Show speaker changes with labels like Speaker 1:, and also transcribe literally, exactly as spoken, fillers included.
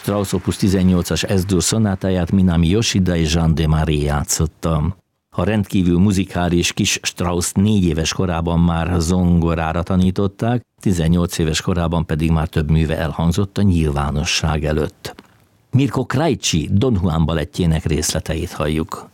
Speaker 1: Strauss opus tizennyolcas Es-dur szonátáját Minami Yoshida és Jean Desmarais játszotta. A rendkívül muzikális kis Strauss négy éves korában már zongorára tanították, tizennyolc éves korában pedig már több műve elhangzott a nyilvánosság előtt. Mirko Kraiczy Don Juan balettjének részleteit halljuk.